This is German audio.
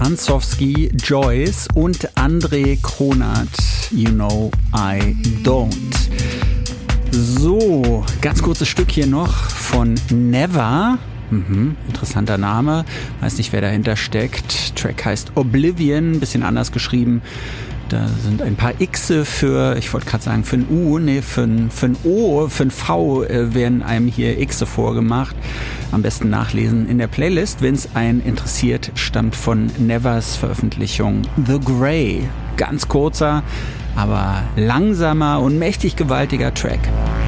Hansowski, Joyce und André Kronert, You Know I Don't. So, ganz kurzes Stück hier noch von Never. Interessanter Name, weiß nicht, wer dahinter steckt. Track heißt Oblivion, bisschen anders geschrieben. Da sind ein paar Xe für, ich wollte gerade sagen für ein U, nee, für ein O, für ein V werden einem hier Xe vorgemacht. Am besten nachlesen in der Playlist, wenn es einen interessiert, stammt von Nevers Veröffentlichung The Grey. Ganz kurzer, aber langsamer und mächtig gewaltiger Track.